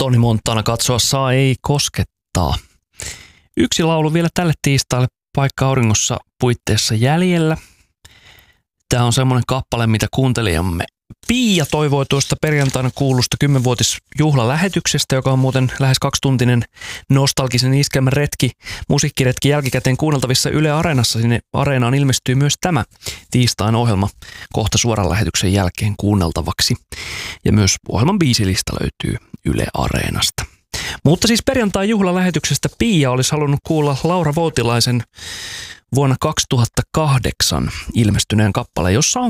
Toni Montana katsoa saa ei koskettaa. Yksi laulu vielä tälle tiistaille Paikka auringossa puitteissa jäljellä. Tämä on semmoinen kappale, mitä kuuntelijamme Pia toivoi tuosta perjantaina kuulusta 10-vuotisjuhlalähetyksestä, joka on muuten lähes 2-tuntinen nostalgisen iskelmän retki, musiikkiretki jälkikäteen kuunneltavissa Yle Areenassa. Sinne Areenaan ilmestyy myös tämä tiistain ohjelma kohta suoran lähetyksen jälkeen kuunneltavaksi. Ja myös ohjelman biisilista löytyy Yle Areenasta. Mutta siis perjantai juhlalähetyksestä Pia olisi halunnut kuulla Laura Voutilaisen vuonna 2008 ilmestyneen kappaleen, jossa on